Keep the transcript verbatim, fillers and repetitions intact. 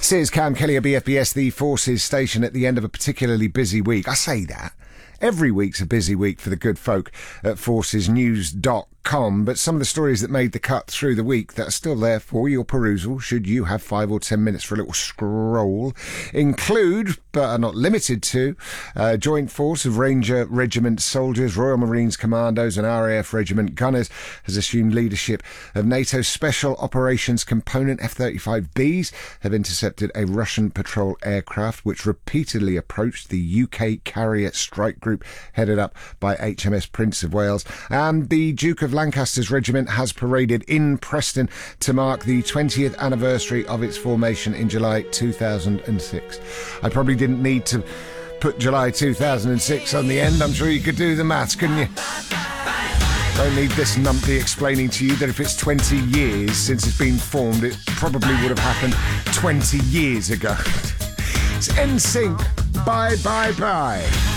This is Cam Kelly of B F B S, the Forces station, at the end of a particularly busy week. I say that. Every week's a busy week for the good folk at forces news dot com, but some of the stories that made the cut through the week that are still there for your perusal, should you have five or ten minutes for a little scroll, include, but are not limited to, a joint force of Ranger Regiment soldiers, Royal Marines Commandos and R A F Regiment Gunners has assumed leadership of NATO's Special Operations Component. F thirty-five Bs have intercepted a Russian patrol aircraft which repeatedly approached the U K carrier strike group headed up by H M S Prince of Wales, and the Duke of Lancaster's regiment has paraded in Preston to mark the twentieth anniversary of its formation in July two thousand six. I probably didn't need to put July two thousand six on the end. I'm sure you could do the maths, couldn't you? Don't need this numpty explaining to you that if it's twenty years since it's been formed, it probably would have happened twenty years ago. It's N Sync. Bye, bye, bye.